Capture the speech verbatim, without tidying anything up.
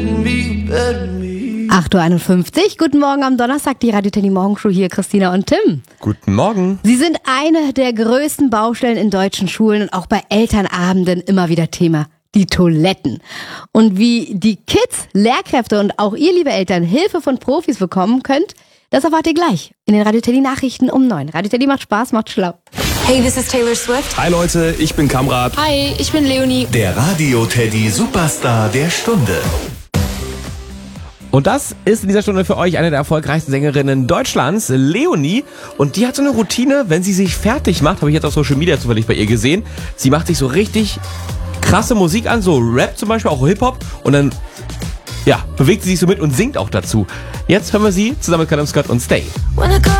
acht Uhr einundfünfzig, guten Morgen am Donnerstag, die Radio Teddy Morgenshow hier, Christina und Tim. Guten Morgen. Sie sind eine der größten Baustellen in deutschen Schulen und auch bei Elternabenden immer wieder Thema. Die Toiletten. Und wie die Kids, Lehrkräfte und auch ihr, liebe Eltern, Hilfe von Profis bekommen könnt, das erfahrt ihr gleich in den Radio Teddy Nachrichten um neun. Radio Teddy macht Spaß, macht schlau. Hey, this is Taylor Swift. Hi Leute, ich bin Kamrat. Hi, ich bin Leonie. Der Radio Teddy Superstar der Stunde. Und das ist in dieser Stunde für euch eine der erfolgreichsten Sängerinnen Deutschlands, Leonie. Und die hat so eine Routine, wenn sie sich fertig macht, habe ich jetzt auf Social Media zufällig bei ihr gesehen. Sie macht sich so richtig krasse Musik an, so Rap zum Beispiel, auch Hip-Hop. Und dann, ja, bewegt sie sich so mit und singt auch dazu. Jetzt hören wir sie zusammen mit Callum Scott und Stay.